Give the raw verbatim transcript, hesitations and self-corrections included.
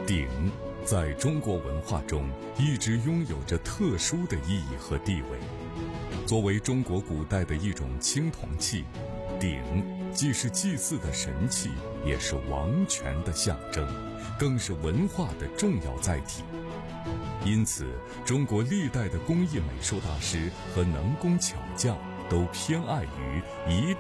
鼎在中国文化中一直拥有着特殊的意义和地位。作为中国古代的一种青铜器，鼎既是祭祀的神器，也是王权的象征，更是文化的重要载体。因此，中国历代的工艺美术大师和能工巧匠都偏爱于以